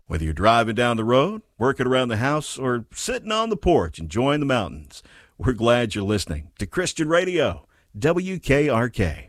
Whether you're driving down the road, working around the house, or sitting on the porch enjoying the mountains, we're glad you're listening to Christian Radio, WKRK.